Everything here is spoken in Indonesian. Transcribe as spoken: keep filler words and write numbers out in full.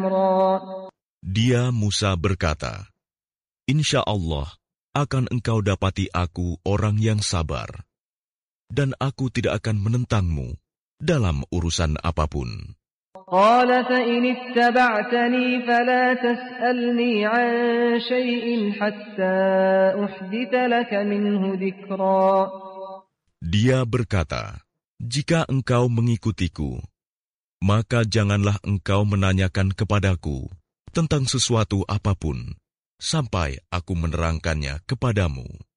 أجرا. Dia Musa berkata, Insya Allah akan engkau dapati aku orang yang sabar, dan aku tidak akan menentangmu dalam urusan apapun. قال فإن اتبعتني فلا تسألني عن شيء حتى أحدث لك منه ذكرا. Dia berkata, Jika engkau mengikutiku, maka janganlah engkau menanyakan kepadaku tentang sesuatu apapun, sampai aku menerangkannya kepadamu.